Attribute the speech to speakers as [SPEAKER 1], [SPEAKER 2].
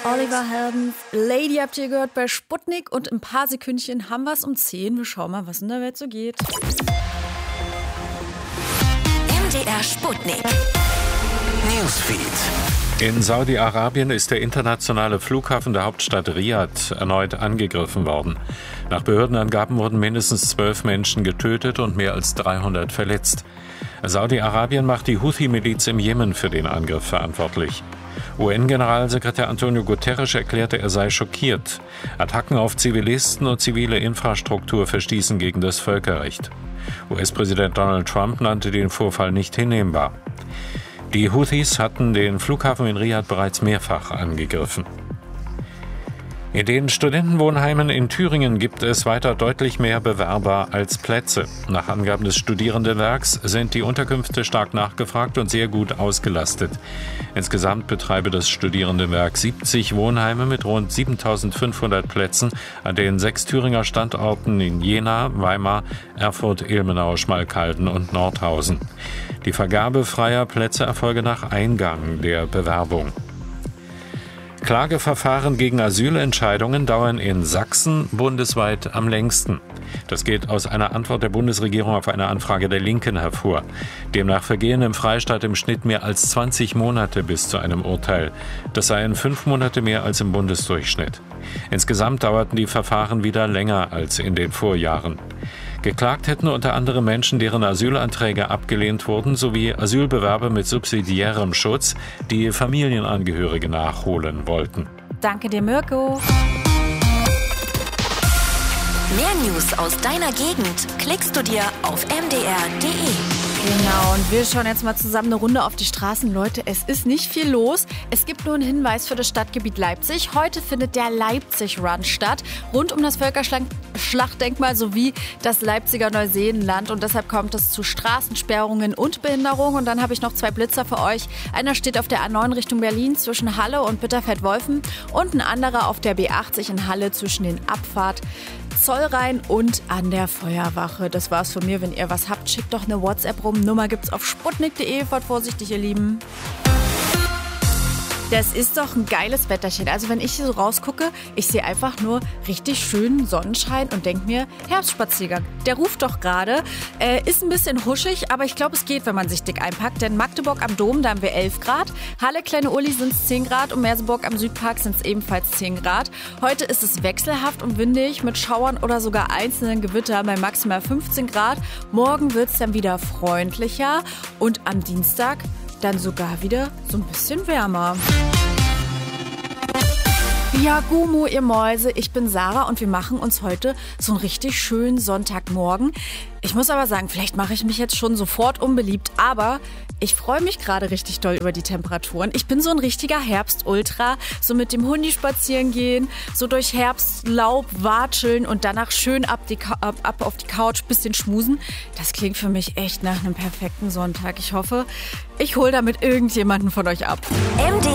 [SPEAKER 1] Oliver Heldens, Lady habt ihr gehört bei Sputnik und ein paar Sekündchen haben wir es um 10. Wir schauen mal, was in der Welt so geht.
[SPEAKER 2] MDR Sputnik.
[SPEAKER 3] Newsfeed.
[SPEAKER 4] In Saudi-Arabien ist der internationale Flughafen der Hauptstadt Riad erneut angegriffen worden. Nach Behördenangaben wurden mindestens 12 Menschen getötet und mehr als 300 verletzt. Saudi-Arabien macht die Houthi-Miliz im Jemen für den Angriff verantwortlich. UN-Generalsekretär Antonio Guterres erklärte, er sei schockiert. Attacken auf Zivilisten und zivile Infrastruktur verstießen gegen das Völkerrecht. US-Präsident Donald Trump nannte den Vorfall nicht hinnehmbar. Die Houthis hatten den Flughafen in Riad bereits mehrfach angegriffen. In den Studentenwohnheimen in Thüringen gibt es weiter deutlich mehr Bewerber als Plätze. Nach Angaben des Studierendenwerks sind die Unterkünfte stark nachgefragt und sehr gut ausgelastet. Insgesamt betreibe das Studierendenwerk 70 Wohnheime mit rund 7.500 Plätzen an den 6 Thüringer Standorten in Jena, Weimar, Erfurt, Ilmenau, Schmalkalden und Nordhausen. Die Vergabe freier Plätze erfolge nach Eingang der Bewerbung. Klageverfahren gegen Asylentscheidungen dauern in Sachsen bundesweit am längsten. Das geht aus einer Antwort der Bundesregierung auf eine Anfrage der Linken hervor. Demnach vergehen im Freistaat im Schnitt mehr als 20 Monate bis zu einem Urteil. Das seien 5 Monate mehr als im Bundesdurchschnitt. Insgesamt dauerten die Verfahren wieder länger als in den Vorjahren. Geklagt hätten unter anderem Menschen, deren Asylanträge abgelehnt wurden, sowie Asylbewerber mit subsidiärem Schutz, die Familienangehörige nachholen wollten.
[SPEAKER 1] Danke dir, Mirko.
[SPEAKER 2] Mehr News aus deiner Gegend klickst du dir auf mdr.de.
[SPEAKER 1] Genau, und wir schauen jetzt mal zusammen eine Runde auf die Straßen. Leute, es ist nicht viel los. Es gibt nur einen Hinweis für das Stadtgebiet Leipzig. Heute findet der Leipzig-Run statt, rund um das Völkerschlachtdenkmal sowie das Leipziger Neuseenland. Und deshalb kommt es zu Straßensperrungen und Behinderungen. Und dann habe ich noch 2 Blitzer für euch. Einer steht auf der A9 Richtung Berlin zwischen Halle und Bitterfeld-Wolfen und ein anderer auf der B80 in Halle zwischen den Abfahrt Zollrhein und an der Feuerwache. Das war's von mir. Wenn ihr was habt, schickt doch eine WhatsApp rum. Nummer gibt's auf sputnik.de. Fahrt vorsichtig, ihr Lieben. Das ist doch ein geiles Wetterchen. Also wenn ich hier so rausgucke, ich sehe einfach nur richtig schönen Sonnenschein und denke mir, Herbstspaziergang. Der ruft doch gerade. Ist ein bisschen huschig, aber ich glaube, es geht, wenn man sich dick einpackt. Denn Magdeburg am Dom, da haben wir 11 Grad. Halle, Kleine Uli sind es 10 Grad und Merseburg am Südpark sind es ebenfalls 10 Grad. Heute ist es wechselhaft und windig mit Schauern oder sogar einzelnen Gewittern bei maximal 15 Grad. Morgen wird es dann wieder freundlicher und am Dienstag dann sogar wieder so ein bisschen wärmer. Ja, Gumu, ihr Mäuse, ich bin Sarah und wir machen uns heute so einen richtig schönen Sonntagmorgen. Ich muss aber sagen, vielleicht mache ich mich jetzt schon sofort unbeliebt, aber ich freue mich gerade richtig doll über die Temperaturen. Ich bin so ein richtiger Herbst-Ultra, so mit dem Hundi spazieren gehen, so durch Herbstlaub watscheln und danach schön ab auf die Couch, bisschen schmusen. Das klingt für mich echt nach einem perfekten Sonntag. Ich hoffe, ich hole damit irgendjemanden von euch ab.
[SPEAKER 2] MDR